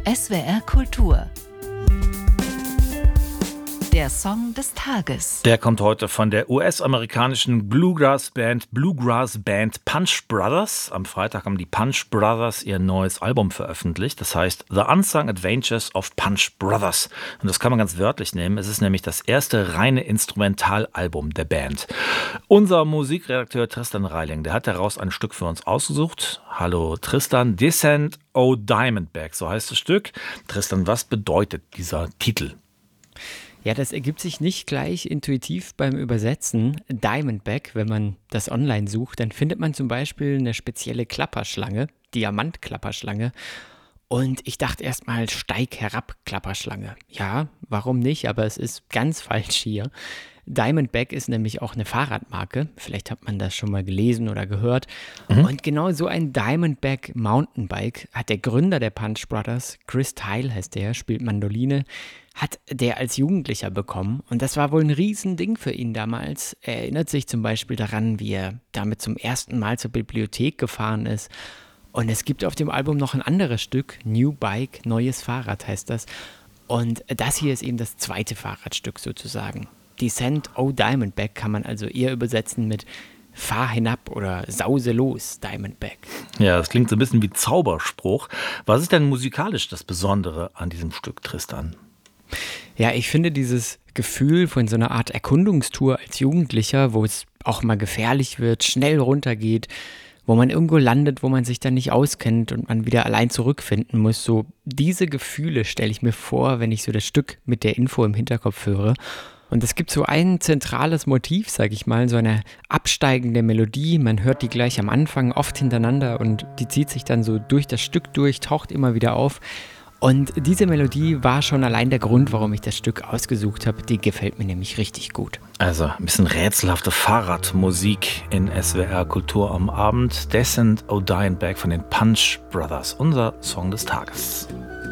SWR Kultur. Der Song des Tages. Der kommt heute von der US-amerikanischen Bluegrass-Band Punch Brothers. Am Freitag haben die Punch Brothers ihr neues Album veröffentlicht. Das heißt The Unsung Adventures of Punch Brothers. Und das kann man ganz wörtlich nehmen. Es ist nämlich das erste reine Instrumentalalbum der Band. Unser Musikredakteur Tristan Reiling, der hat daraus ein Stück für uns ausgesucht. Hallo Tristan, Descent O Diamondback, so heißt das Stück. Tristan, was bedeutet dieser Titel? Ja, das ergibt sich nicht gleich intuitiv beim Übersetzen. Diamondback, wenn man das online sucht, dann findet man zum Beispiel eine spezielle Klapperschlange, Diamantklapperschlange. Und ich dachte erstmal Steig herab Klapperschlange. Ja, warum nicht, aber es ist ganz falsch hier. Diamondback ist nämlich auch eine Fahrradmarke. Vielleicht hat man das schon mal gelesen oder gehört. Und genau so ein Diamondback Mountainbike hat der Gründer der Punch Brothers, Chris Tile heißt der, spielt Mandoline, hat der als Jugendlicher bekommen. Und das war wohl ein Riesending für ihn damals. Er erinnert sich zum Beispiel daran, wie er damit zum ersten Mal zur Bibliothek gefahren ist. Und es gibt auf dem Album noch ein anderes Stück, New Bike, neues Fahrrad heißt das. Und das hier ist eben das zweite Fahrradstück sozusagen. Descent O Diamondback kann man also eher übersetzen mit Fahr hinab oder Sause los, Diamondback. Ja, das klingt so ein bisschen wie Zauberspruch. Was ist denn musikalisch das Besondere an diesem Stück, Tristan? Ja, ich finde dieses Gefühl von so einer Art Erkundungstour als Jugendlicher, wo es auch mal gefährlich wird, schnell runtergeht, wo man irgendwo landet, wo man sich dann nicht auskennt und man wieder allein zurückfinden muss. So diese Gefühle stelle ich mir vor, wenn ich so das Stück mit der Info im Hinterkopf höre. Und es gibt so ein zentrales Motiv, sage ich mal, so eine absteigende Melodie. Man hört die gleich am Anfang oft hintereinander und die zieht sich dann so durch das Stück durch, taucht immer wieder auf. Und diese Melodie war schon allein der Grund, warum ich das Stück ausgesucht habe. Die gefällt mir nämlich richtig gut. Also ein bisschen rätselhafte Fahrradmusik in SWR Kultur am Abend. Descent O Diamondback von den Punch Brothers, unser Song des Tages.